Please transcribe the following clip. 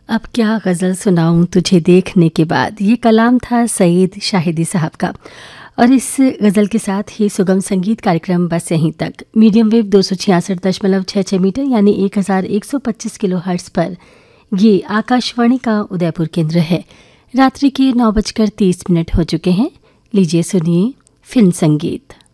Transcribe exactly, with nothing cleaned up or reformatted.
अब क्या गज़ल सुनाऊं तुझे देखने के बाद, ये कलाम था सईद शाहिदी साहब का। और इस गज़ल के साथ ही सुगम संगीत कार्यक्रम बस यहीं तक। मीडियम वेव दो सौ छियासठ दशमलव छः छः मीटर यानी एक हज़ार एक सौ पच्चीस किलो हर्ट्ज़ पर ये आकाशवाणी का उदयपुर केंद्र है। रात्रि के नौ बजकर तीस मिनट हो चुके हैं। लीजिए सुनिए फिल्म संगीत।